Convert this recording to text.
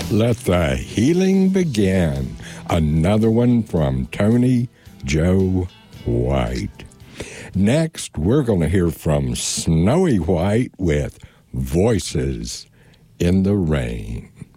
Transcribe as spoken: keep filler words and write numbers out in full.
Let the healing begin. Another one from Tony Joe White. Next, we're going to hear from Snowy White with Voices in the Rain.